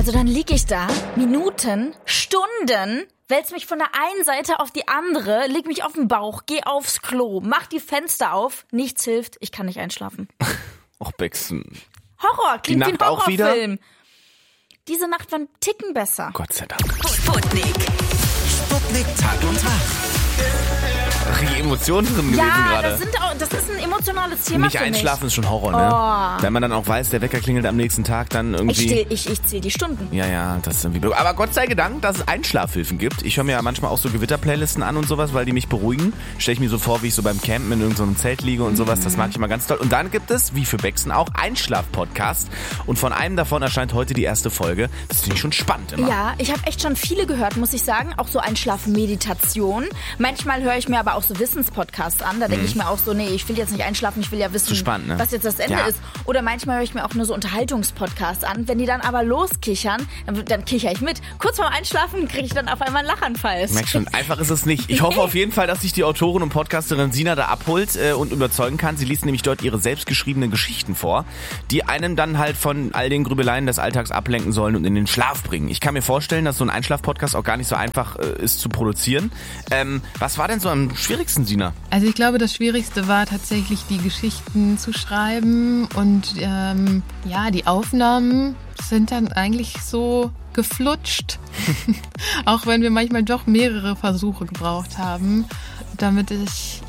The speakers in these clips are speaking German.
Also dann lieg ich da, Minuten, Stunden, wälz mich von der einen Seite auf die andere, leg mich auf den Bauch, geh aufs Klo, mach die Fenster auf, nichts hilft, ich kann nicht einschlafen. Och, Bexen. Horror, klingt wie ein Nacht auch wieder? Horrorfilm. Diese Nacht war ein Ticken besser. Gott sei Dank. Sputnik Tag und Tag. Die Emotionen drin gewesen Ja, gerade. das ist ein emotionales Thema Nicht für mich. einschlafen ist schon Horror, ne? Wenn man dann auch weiß, der Wecker klingelt am nächsten Tag, dann irgendwie... Ich zähle die Stunden. Ja, das ist irgendwie blöd. Aber Gott sei Dank, dass es Einschlafhilfen gibt. Ich höre mir ja manchmal auch so Gewitter-Playlisten an und sowas, weil die mich beruhigen. Stelle ich mir so vor, wie ich so beim Campen in irgendeinem Zelt liege und sowas. Das mag ich immer ganz toll. Und dann gibt es, wie für Bexen auch, Einschlaf-Podcasts. Und von einem davon erscheint heute die erste Folge. Das finde ich schon spannend immer. Ja, ich habe echt schon viele gehört, muss ich sagen. Auch so Einschlaf-Meditation. Manchmal höre ich mir aber auch so Wissenspodcasts an. Da denke ich mir auch so, nee, ich will jetzt nicht einschlafen, ich will ja wissen, spannend, ne? was jetzt das Ende ist. Oder manchmal höre ich mir auch nur so Unterhaltungspodcasts an. Wenn die dann aber loskichern, dann kicher ich mit. Kurz vorm Einschlafen kriege ich dann auf einmal einen Lachanfall. Merk schon, einfach ist es nicht. Ich hoffe auf jeden Fall, dass sich die Autorin und Podcasterin Sina da abholt und überzeugen kann. Sie liest nämlich dort ihre selbstgeschriebenen Geschichten vor, die einen dann halt von all den Grübeleien des Alltags ablenken sollen und in den Schlaf bringen. Ich kann mir vorstellen, dass so ein Einschlaf-Podcast auch gar nicht so einfach ist zu produzieren. Was war denn so am schwierigsten, Sina? Also ich glaube, das Schwierigste war tatsächlich, die Geschichten zu schreiben und die Aufnahmen sind dann eigentlich so geflutscht, auch wenn wir manchmal doch mehrere Versuche gebraucht haben, damit ich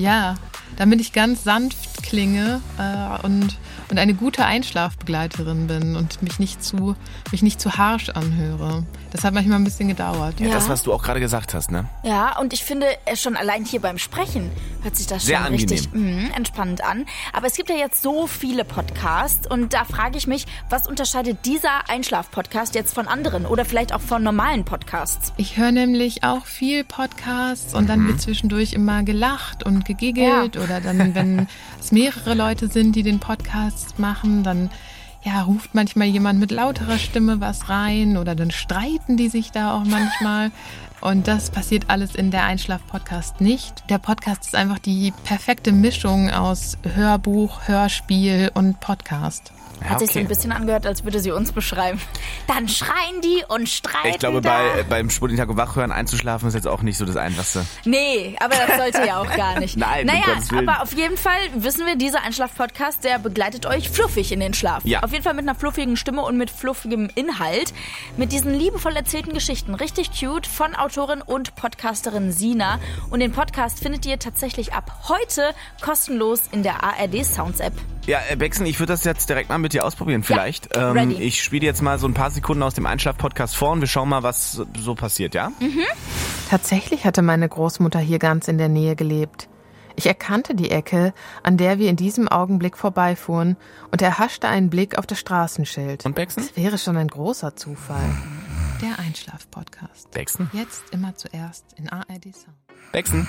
ganz sanft klinge und eine gute Einschlafbegleiterin bin und mich nicht zu harsch anhöre. Das hat manchmal ein bisschen gedauert. Ja, das, was du auch gerade gesagt hast, ne? Ja, und ich finde, schon allein hier beim Sprechen hört sich das sehr schon angenehm. Richtig entspannend an. Aber es gibt ja jetzt so viele Podcasts und da frage ich mich, was unterscheidet dieser Einschlaf-Podcast jetzt von anderen oder vielleicht auch von normalen Podcasts? Ich höre nämlich auch viel Podcasts und dann wird zwischendurch immer gelacht und gegiggelt oder dann, wenn es mehrere Leute sind, die den Podcast machen, dann ruft manchmal jemand mit lauterer Stimme was rein oder dann streiten die sich da auch manchmal. Und das passiert alles in der Einschlaf-Podcast nicht. Der Podcast ist einfach die perfekte Mischung aus Hörbuch, Hörspiel und Podcast. Ja, Hat sich so ein bisschen angehört, als würde sie uns beschreiben. Dann schreien die und streiten. Ich glaube, beim Sputnik Tag und Wach hören einzuschlafen ist jetzt auch nicht so das Einfachste. Nee, aber das sollte ja auch gar nicht. Nein, um Gottes Willen. Aber auf jeden Fall wissen wir, dieser Einschlaf-Podcast, der begleitet euch fluffig in den Schlaf. Ja. Auf jeden Fall mit einer fluffigen Stimme und mit fluffigem Inhalt. Mit diesen liebevoll erzählten Geschichten. Richtig cute von Autorin und Podcasterin Sina. Und den Podcast findet ihr tatsächlich ab heute kostenlos in der ARD Sounds App. Ja, Bexen, ich würde das jetzt direkt mal mit dir ausprobieren vielleicht. Ja, ready. Ich spiele jetzt mal so ein paar Sekunden aus dem Einschlaf-Podcast vor und wir schauen mal, was so passiert, ja? Tatsächlich hatte meine Großmutter hier ganz in der Nähe gelebt. Ich erkannte die Ecke, an der wir in diesem Augenblick vorbeifuhren und erhaschte einen Blick auf das Straßenschild. Und Bexen? Das wäre schon ein großer Zufall. Der Einschlaf-Podcast. Bexen? Jetzt immer zuerst in ARD Sound. Bexen?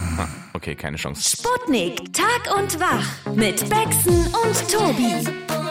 Okay, keine Chance. Sputnik Tag und Wach mit Bexen und Tobi.